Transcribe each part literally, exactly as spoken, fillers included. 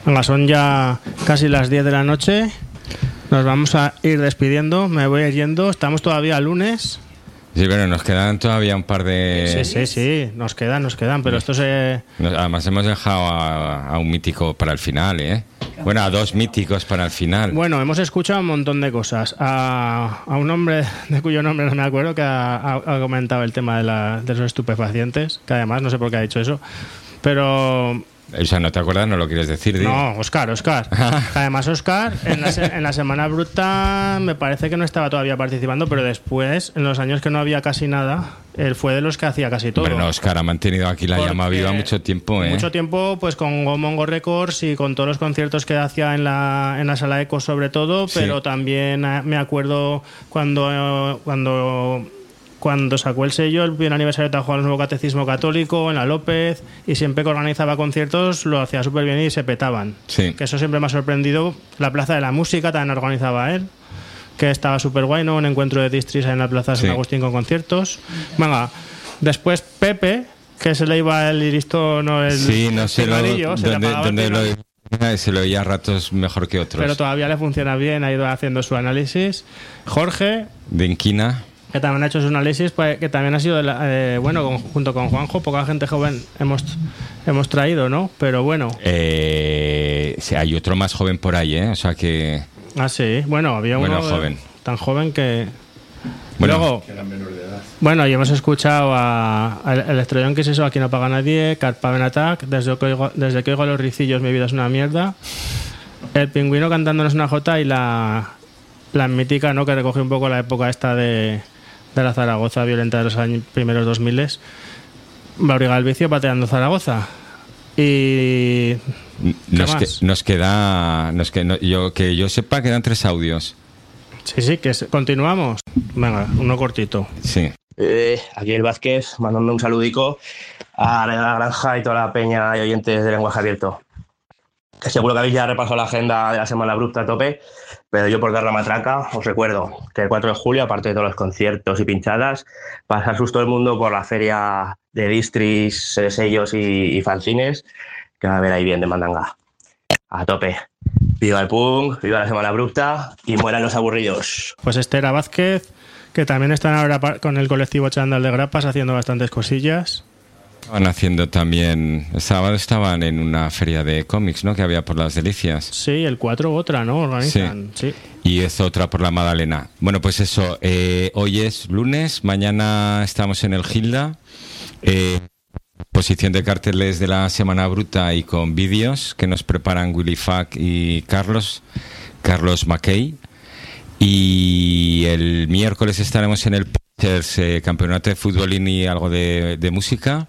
Venga, son ya casi las diez de la noche. Nos vamos a ir despidiendo. Me voy a ir yendo. Estamos todavía lunes. Sí, pero nos quedan todavía un par de... Sí, sí, sí. Nos quedan, nos quedan. Pero esto se... Además hemos dejado a, a un mítico para el final, ¿eh? Bueno, a dos míticos para el final. Bueno, hemos escuchado un montón de cosas. A, a un hombre de cuyo nombre no me acuerdo que ha, ha, ha comentado el tema de, la, de los estupefacientes, que además no sé por qué ha dicho eso, pero... O sea, ¿no te acuerdas? ¿No lo quieres decir? Digo. No, Oscar, Oscar. Además, Oscar, en la, se- en la Semana Bruta me parece que no estaba todavía participando, pero después, en los años que no había casi nada, él fue de los que hacía casi todo. Pero no, Oscar ha mantenido aquí la Porque llama viva mucho tiempo, ¿eh? Mucho tiempo, pues con Mongo Records y con todos los conciertos que hacía en la, en la Sala Eco sobre todo, pero Sí. también eh, me acuerdo cuando... cuando Cuando sacó el sello, el primer aniversario trabajó en el Nuevo Catecismo Católico, en la López, y siempre que organizaba conciertos lo hacía súper bien y se petaban. Sí. Que eso siempre me ha sorprendido. La Plaza de la Música también organizaba él, que estaba súper guay, ¿no? Un encuentro de distris en la Plaza de San Sí. Agustín con conciertos. Venga, después Pepe, que se le iba el liristón o el Sí, no sé lo, cigarrillo, se le dónde, apagaba el dónde cigarrillo. lo... Se lo oía a ratos mejor que otros. Pero todavía le funciona bien, ha ido haciendo su análisis. Jorge, De Inquina. que también ha hecho su análisis, pues, que también ha sido, de la- eh, bueno, con- junto con Juanjo, poca gente joven hemos, hemos traído, ¿no? Pero bueno. Eh, sí, hay otro más joven por ahí, ¿eh? O sea que... Ah, sí. Bueno, había Bueno, uno joven. tan joven que... Bueno, Luego, bueno, y hemos escuchado a, a Electroyon, que es eso, Aquí no paga nadie, Cat Paven Attack, desde que, oigo, desde que oigo a los ricillos mi vida es una mierda, El Pingüino cantándonos una jota y la, la mítica, ¿no? Que recoge un poco la época esta de, de la Zaragoza violenta de los años primeros dos miles. Va a obligar al vicio pateando Zaragoza. Y... nos, más? que- nos queda... Nos que, no- yo, que yo sepa, quedan tres audios. Sí, sí, que es- continuamos. Venga, uno cortito. Sí. Eh, aquí el Vázquez, mandando un saludico a la granja y toda la peña y oyentes de Lenguaje Abierto. Que seguro que habéis ya repasado la agenda de la Semana Bruta a tope, pero yo por dar la matraca os recuerdo que el cuatro de julio, aparte de todos los conciertos y pinchadas, pasa susto el mundo por la feria de distris, eh, sellos y, y fanzines, que va a haber ahí bien de mandanga. A tope. Viva el punk, viva la Semana Bruta y mueran los aburridos. Pues este era Vázquez, que también están ahora pa- con el colectivo Chandal de Grapas haciendo bastantes cosillas. Estaban haciendo también... El sábado estaban en una feria de cómics, ¿no? Que había por las Delicias. Sí, el cuatro otra, ¿no? Organizan. Sí. Y es otra por la Magdalena. Bueno, pues eso. eh, hoy es lunes, mañana estamos en el Gilda. Eh, posición de carteles de la Semana Bruta y con vídeos que nos preparan Willy Fack y Carlos, Carlos Mackay. Y el miércoles estaremos en el Pacers, eh, campeonato de fútbolín y algo de, de música.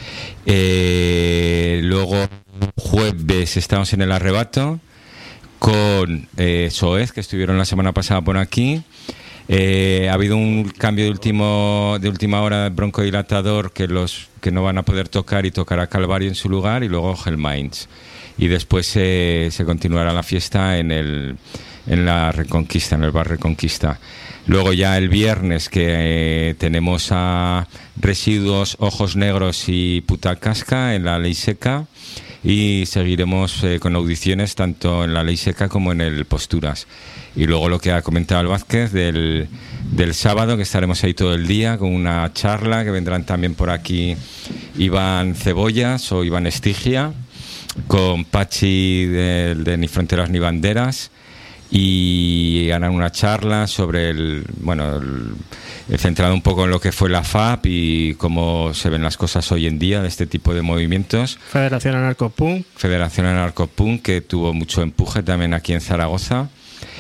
Eh, luego jueves estamos en el Arrebato con eh, Soez, que estuvieron la semana pasada por aquí. Eh, ha habido un cambio de último de última hora de broncodilatador, que los que no van a poder tocar, y tocará Calvario en su lugar, y luego Hellminds. Y después eh, se continuará la fiesta en el en la Reconquista, en el bar Reconquista. Luego ya el viernes, que eh, tenemos a Residuos, Ojos Negros y Puta Casca en la Ley Seca, y seguiremos eh, con audiciones tanto en la Ley Seca como en el Posturas. Y luego lo que ha comentado el Vázquez del, del sábado, que estaremos ahí todo el día con una charla, que vendrán también por aquí Iván Cebollas o Iván Estigia, con Pachi de, de Ni Fronteras ni Banderas, y harán una charla sobre el, bueno, el, el centrado un poco en lo que fue la F A P y cómo se ven las cosas hoy en día de este tipo de movimientos. Federación Anarcopunk. Federación Anarcopunk, que tuvo mucho empuje también aquí en Zaragoza.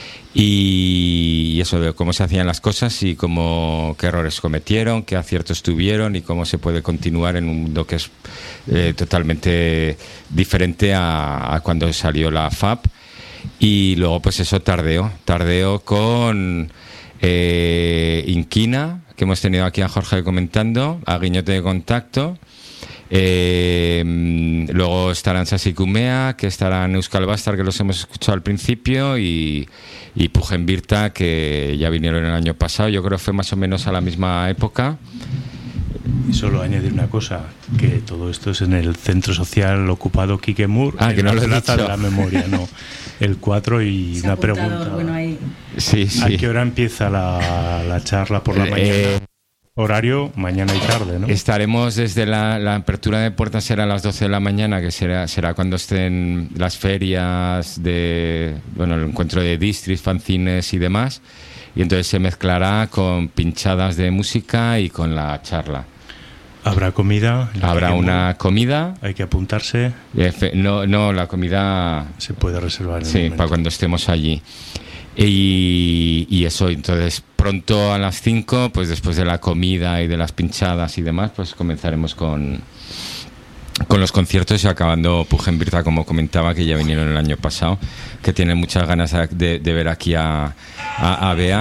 Y eso de cómo se hacían las cosas y cómo, qué errores cometieron, qué aciertos tuvieron y cómo se puede continuar en un mundo que es eh, totalmente diferente a, a cuando salió la F A P. Y luego pues eso, tardeo, tardeo con eh, Inquina, que hemos tenido aquí a Jorge comentando, a Guiñote de Contacto. Eh, luego estarán Sasicumea, que estarán Euskal Bastar, que los hemos escuchado al principio, y, y Pujenvirta, que ya vinieron el año pasado. Yo creo que fue más o menos a la misma época. Y solo añadir una cosa, que todo esto es en el Centro Social Ocupado Quique Moore, ah, que no lo he Plaza dicho. de la Memoria, no. El cuatro y Se una apuntado, pregunta. bueno, ahí. Sí, sí. ¿A qué hora empieza la, la charla por la Eh, mañana? Horario, mañana y tarde, ¿no? Estaremos desde la, la apertura de puertas será a las doce de la mañana, que será será cuando estén las ferias de, bueno, el encuentro de districts, fanzines y demás. Y entonces se mezclará con pinchadas de música y con la charla. Habrá comida. Habrá una comida. Hay que apuntarse. Efe- No, no, la comida Se puede reservar en el sí, momento. para cuando estemos allí. Y, y eso, entonces pronto a las cinco, pues después de la comida y de las pinchadas y demás, pues comenzaremos con, con los conciertos y acabando Pujenvirta, como comentaba, que ya vinieron el año pasado, que tienen muchas ganas de, de ver aquí a, a, a Bea.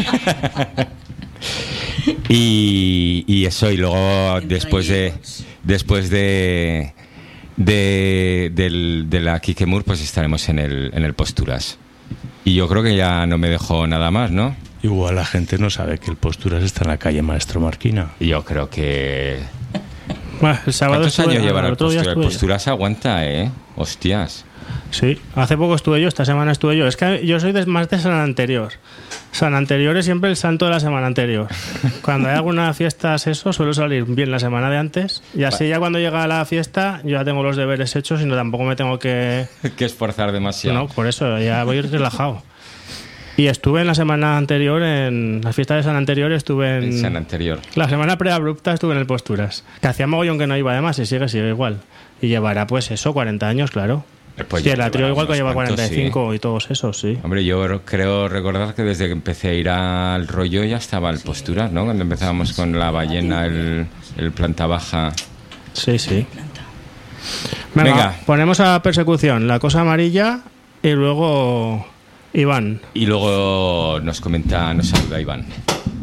y, y eso, y luego después de después de de, del- de la Kikemur, pues estaremos en el, en el Posturas. Y yo creo que ya no me dejo nada más, ¿no? Igual la gente no sabe que el Posturas está en la calle Maestro Marquina. Y yo creo que... Bueno, el sábado ¿Cuántos estuve- años llevará el otro día Posturas? El estuve yo. Posturas aguanta, ¿eh? Hostias. Sí, hace poco estuve yo, esta semana estuve yo. Es que yo soy de, más de San Anterior. San Anterior es siempre el santo de la semana anterior. Cuando hay alguna fiesta, eso, suelo salir bien la semana de antes. Y así ya cuando llega la fiesta, yo ya tengo los deberes hechos y no tampoco me tengo que... que esforzar demasiado. No, por eso, ya voy relajado. Y estuve en la semana anterior, en las fiestas de San Anterior, estuve en... En San Anterior. La semana preabrupta estuve en el Posturas. Que hacía mogollón que no iba además y sigue, sigue igual. Y llevará pues eso, cuarenta años, claro. Pues Sí, ya el atrio llevará igual que unos lleva cuantos, cuarenta y cinco y todos esos, sí. Hombre, yo creo recordar que desde que empecé a ir al rollo ya estaba el Posturas, ¿no? Cuando empezábamos con la ballena, el, el planta baja. Sí, sí. Venga, Venga. ponemos a persecución, la cosa amarilla y luego Iván. Y luego nos comenta, nos saluda Iván.